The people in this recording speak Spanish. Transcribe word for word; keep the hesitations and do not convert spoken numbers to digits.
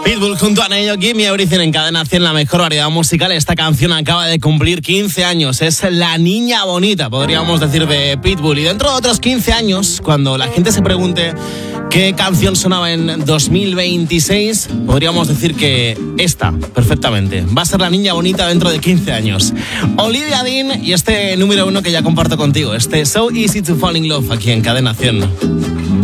Pitbull junto a Neyo, Give Me Everything en Cadena cien, la mejor variedad musical. Esta canción acaba de cumplir quince años. Es La Niña Bonita, podríamos decir, de Pitbull. Y dentro de otros quince años, cuando la gente se pregunte qué canción sonaba en dos mil veintiséis, podríamos decir que esta, perfectamente, va a ser La Niña Bonita dentro de quince años. Olivia Dean y este número uno que ya comparto contigo, este So Easy to Fall in Love, aquí en Cadena cien.